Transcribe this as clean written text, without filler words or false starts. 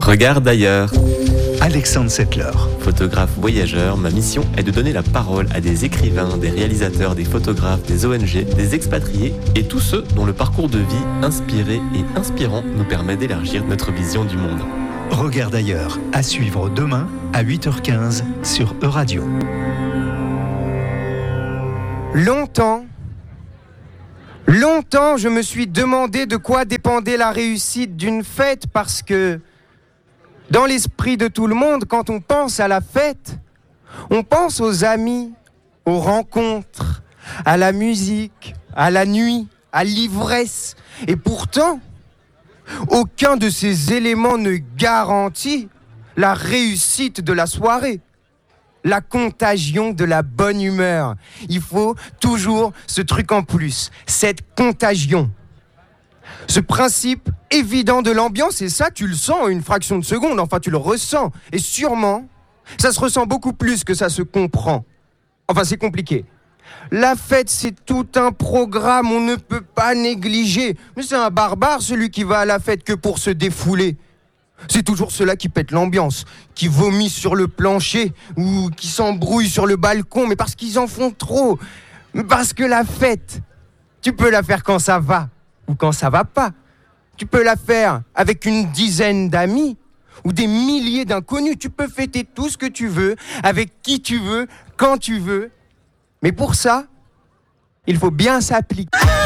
Regarde ailleurs. Alexandre Settler. Photographe voyageur, ma mission est de donner la parole à des écrivains, des réalisateurs, des photographes, des ONG, des expatriés et tous ceux dont le parcours de vie inspiré et inspirant nous permet d'élargir notre vision du monde. Regarde ailleurs, à suivre demain à 8h15 sur Euradio. Longtemps, je me suis demandé de quoi dépendait la réussite d'une fête parce que dans l'esprit de tout le monde, quand on pense à la fête, on pense aux amis, aux rencontres, à la musique, à la nuit, à l'ivresse. Et pourtant, aucun de ces éléments ne garantit la réussite de la soirée, la contagion de la bonne humeur. Il faut toujours ce truc en plus, cette contagion. Ce principe évident de l'ambiance, et ça, tu le sens en une fraction de seconde, enfin, tu le ressens. Et sûrement, ça se ressent beaucoup plus que ça se comprend. Enfin, c'est compliqué. La fête, c'est tout un programme, on ne peut pas négliger. Mais c'est un barbare, celui qui va à la fête que pour se défouler. C'est toujours ceux-là qui pètent l'ambiance, qui vomissent sur le plancher ou qui s'embrouillent sur le balcon, mais parce qu'ils en font trop. Parce que la fête, tu peux la faire quand ça va ou quand ça va pas. Tu peux la faire avec une dizaine d'amis ou des milliers d'inconnus. Tu peux fêter tout ce que tu veux, avec qui tu veux, quand tu veux. Mais pour ça, il faut bien s'appliquer.